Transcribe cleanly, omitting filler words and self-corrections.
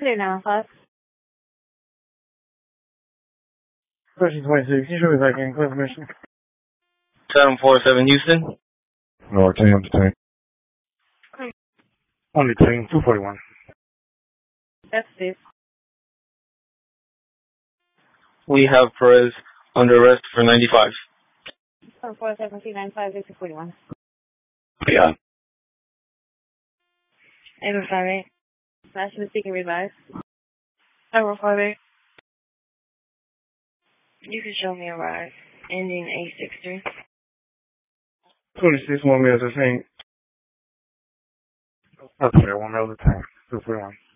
Clear now, 5. Question 26. Can you show me back in confirmation? 747 Houston. No, team, detain. Only team, 241. That's it. We have Perez under arrest for 95. 747 241. Yeah. 858. National Seeking Revised. 758. You can show me a ride. Ending 863. 26, 1 meal, detain. That's fair, 1 meal, detain. 241.